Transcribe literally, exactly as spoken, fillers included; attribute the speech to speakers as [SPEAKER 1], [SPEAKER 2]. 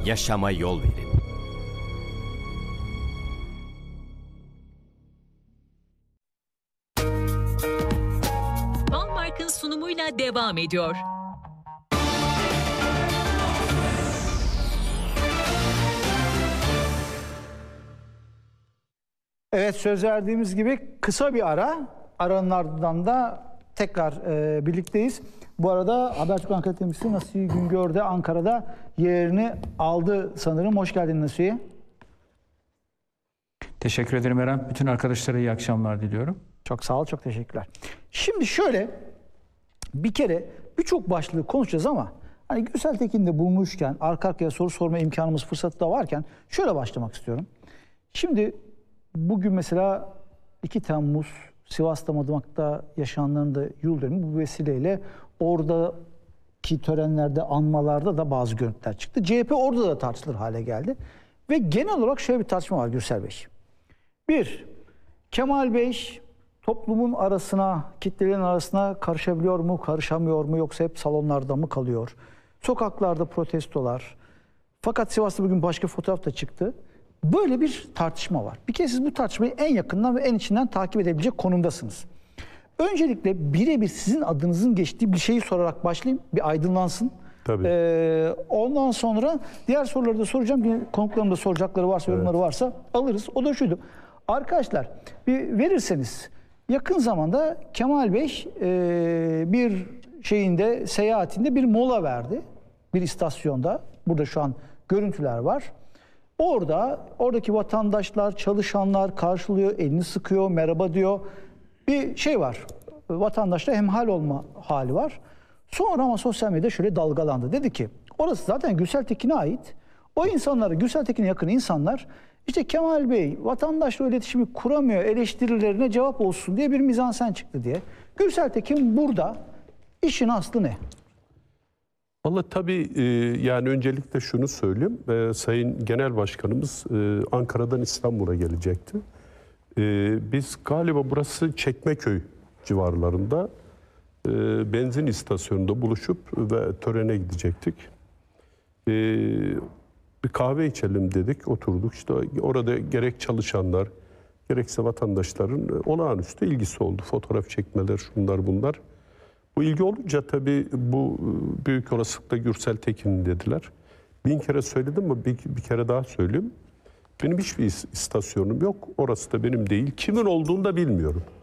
[SPEAKER 1] yaşama yol verin.
[SPEAKER 2] Ballmark'ın sunumuyla devam ediyor.
[SPEAKER 3] Evet, söz verdiğimiz gibi kısa bir ara. Aranın ardından da tekrar e, birlikteyiz. Bu arada Habertürk Ankara temsilcisi Nasihi Güngör de Ankara'da yerini aldı sanırım. Hoş geldin Nasihi.
[SPEAKER 4] Teşekkür ederim Eren. Bütün arkadaşlara iyi akşamlar diliyorum.
[SPEAKER 3] Çok sağ ol, çok teşekkürler. Şimdi şöyle, bir kere birçok başlığı konuşacağız ama hani Gürsel Tekin'de bulmuşken, arka arkaya soru sorma imkanımız, fırsatı da varken şöyle başlamak istiyorum. Şimdi bugün mesela iki Temmuz Sivas'ta, Madımak'ta yaşananların da yıl dönümü, bu vesileyle oradaki törenlerde, anmalarda da bazı görüntüler çıktı. C H P orada da tartışılır hale geldi. Ve genel olarak şöyle bir tartışma var Gürsel Bey. Bir, Kemal Bey toplumun arasına, kitlelerin arasına karışabiliyor mu, karışamıyor mu, yoksa hep salonlarda mı kalıyor? Sokaklarda protestolar. Fakat Sivas'ta bugün başka fotoğraf da çıktı. Böyle bir tartışma var. Bir kez siz bu tartışmayı en yakından ve en içinden takip edebilecek konumdasınız. Öncelikle birebir sizin adınızın geçtiği bir şeyi sorarak başlayayım. Bir aydınlansın.
[SPEAKER 5] Tabii.
[SPEAKER 3] Ee, ondan sonra diğer soruları da soracağım. Bir konuklarım da soracakları varsa, yorumları
[SPEAKER 5] Evet.
[SPEAKER 3] varsa alırız. O da şuydu. Arkadaşlar bir verirseniz, yakın zamanda Kemal Bey e, bir şeyinde, seyahatinde bir mola verdi. Bir istasyonda. Burada şu an görüntüler var. Orada oradaki vatandaşlar, çalışanlar karşılıyor, elini sıkıyor, merhaba diyor. Bir şey var. Vatandaşla hemhal olma hali var. Sonra ama sosyal medyada şöyle dalgalandı. Dedi ki orası zaten Gürsel Tekin'e ait. O insanları, Gürsel Tekin'e yakın insanlar, işte Kemal Bey vatandaşla iletişimi kuramıyor, eleştirilerine cevap olsun diye bir mizansen çıktı diye. Gürsel Tekin burada, işin aslı ne?
[SPEAKER 5] Vallahi tabii e, yani öncelikle şunu söyleyeyim. E, Sayın Genel Başkanımız e, Ankara'dan İstanbul'a gelecekti. E, biz galiba burası Çekmeköy civarlarında e, benzin istasyonunda buluşup ve törene gidecektik. E, bir kahve içelim dedik, oturduk. İşte orada gerek çalışanlar, gerekse vatandaşların olağanüstü ilgisi oldu. Fotoğraf çekmeler, şunlar bunlar. Bu ilgi olunca tabii bu büyük olasılıkla Gürsel Tekin dediler. Bin kere söyledim ama bir, bir kere daha söyleyeyim. Benim hiçbir istasyonum yok. Orası da benim değil. Kimin olduğunu da bilmiyorum.